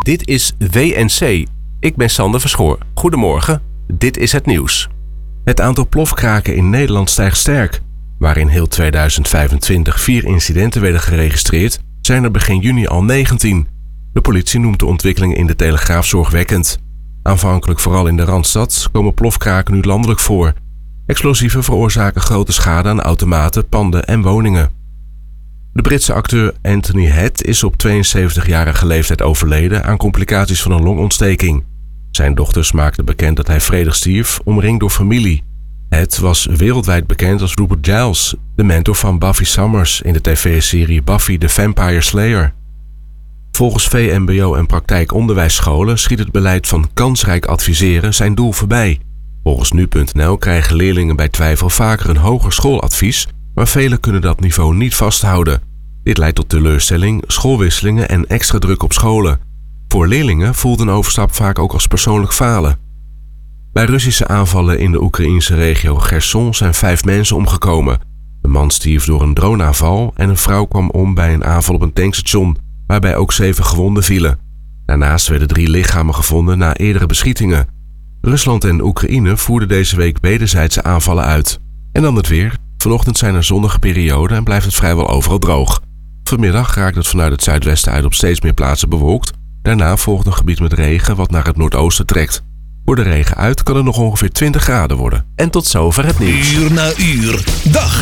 Dit is WNC. Ik ben Sander Verschoor. Goedemorgen, dit is het nieuws. Het aantal plofkraken in Nederland stijgt sterk. Waar in heel 2025 4 incidenten werden geregistreerd, zijn er begin juni al 19. De politie noemt de ontwikkelingen in de Telegraaf zorgwekkend. Aanvankelijk vooral in de Randstad komen plofkraken nu landelijk voor. Explosieven veroorzaken grote schade aan automaten, panden en woningen. De Britse acteur Anthony Head is op 72-jarige leeftijd overleden aan complicaties van een longontsteking. Zijn dochters maakten bekend dat hij vredig stierf, omringd door familie. Head was wereldwijd bekend als Rupert Giles, de mentor van Buffy Summers in de tv-serie Buffy the Vampire Slayer. Volgens VMBO en praktijkonderwijsscholen schiet het beleid van kansrijk adviseren zijn doel voorbij. Volgens nu.nl krijgen leerlingen bij twijfel vaker een hoger schooladvies, maar velen kunnen dat niveau niet vasthouden. Dit leidt tot teleurstelling, schoolwisselingen en extra druk op scholen. Voor leerlingen voelt een overstap vaak ook als persoonlijk falen. Bij Russische aanvallen in de Oekraïnse regio Gerson zijn 5 mensen omgekomen. Een man stierf door een droneaanval en een vrouw kwam om bij een aanval op een tankstation, waarbij ook 7 gewonden vielen. Daarnaast werden 3 lichamen gevonden na eerdere beschietingen. Rusland en Oekraïne voerden deze week wederzijdse aanvallen uit. En dan het weer. Vanochtend zijn er zonnige perioden en blijft het vrijwel overal droog. Vanmiddag raakt het vanuit het zuidwesten uit op steeds meer plaatsen bewolkt. Daarna volgt een gebied met regen wat naar het noordoosten trekt. Voor de regen uit kan het nog ongeveer 20 graden worden. En tot zover het nieuws. Uur na uur, dag